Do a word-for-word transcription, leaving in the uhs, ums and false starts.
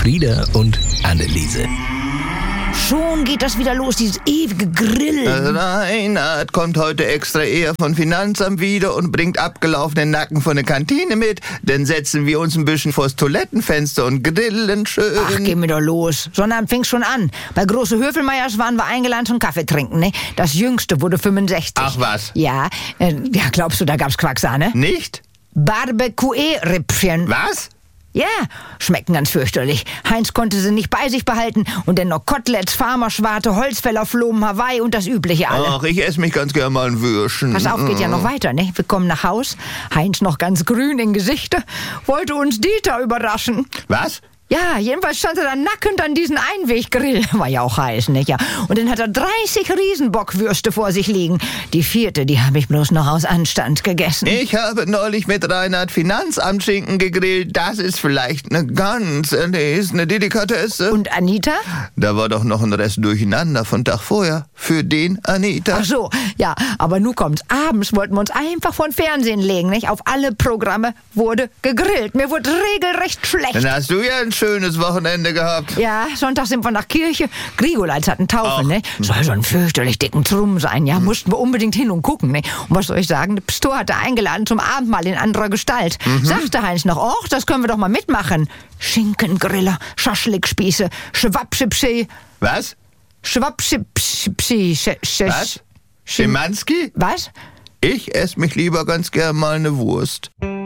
Frieda und Anneliese. Schon geht das wieder los, dieses ewige Grillen. Reinhard kommt heute extra eher von Finanzamt wieder und bringt abgelaufenen Nacken von der Kantine mit. Dann setzen wir uns ein bisschen vors Toilettenfenster und grillen schön. Ach, geh mir doch los. Sonnabend fing's schon an. Bei Große Höfelmeiers waren wir eingeladen zum Kaffee trinken, ne? Das Jüngste wurde fünfundsechzig. Ach was? Ja, äh, ja, glaubst du, da gab's Quacksahne? Nicht? Barbecue-Rippchen. Was? Ja, schmecken ganz fürchterlich. Heinz konnte sie nicht bei sich behalten und dann noch Koteletts, Farmerschwarte, Holzfäller, Flomen, Hawaii und das Übliche alle. Ach, ich esse mich ganz gerne mal ein Würstchen. Pass auf, geht ja noch weiter, ne? Wir kommen nach Haus. Heinz noch ganz grün in Gesichte. Wollte uns Dieter überraschen. Was? Ja, jedenfalls stand er da nackend an diesen Einweggrill. War ja auch heiß, nicht? Ja. Und dann hat er dreißig Riesenbockwürste vor sich liegen. Die vierte, die habe ich bloß noch aus Anstand gegessen. Ich habe neulich mit Reinhard Finanzamtschinken gegrillt. Das ist vielleicht eine ganz erlesene Delikatesse. Und Anita? Da war doch noch ein Rest Durcheinander von Tag vorher. Für den Anita. Ach so, ja, aber nun kommt's. Abends wollten wir uns einfach vor den Fernsehen legen, nicht? Auf alle Programme wurde gegrillt. Mir wurde regelrecht schlecht. Dann hast du ja ein schönes Wochenende gehabt. Ja, Sonntag sind wir nach Kirche. Grigolals hatten Taufe, Ach. ne? Soll so ein fürchterlich dicken Trumm sein, ja? Hm. Mussten wir unbedingt hin und gucken, ne? Und was soll ich sagen? Der Pastor hatte eingeladen zum Abendmahl in anderer Gestalt. Mhm. Sagte Heinz noch, och, das können wir doch mal mitmachen. Schinkengriller, Schaschlikspieße, Schwabschipschi. Was? Schwabschipschi. Was? Schimanski? Was? Ich esse mich lieber ganz gern mal eine Wurst.